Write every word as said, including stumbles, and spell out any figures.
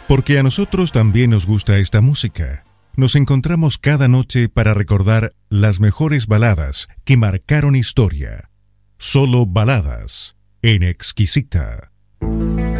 Porque a nosotros también nos gusta esta música. Nos encontramos cada noche para recordar las mejores baladas que marcaron historia. Solo baladas en Exquisita.